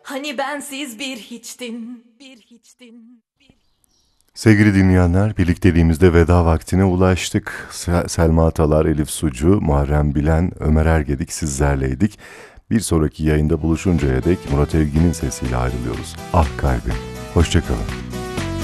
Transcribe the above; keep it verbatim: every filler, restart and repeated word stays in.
Hani bensiz bir hiçtin, bir hiçtin. Sevgili dinleyenler, birlikteliğimizde veda vaktine ulaştık. Se- Selma Atalar, Elif Sucu, Muharrem Bilen, Ömer Ergedik sizlerleydik. Bir sonraki yayında buluşuncaya dek Murat Evgin'in sesiyle ayrılıyoruz. Ah kalbim, hoşça kalın.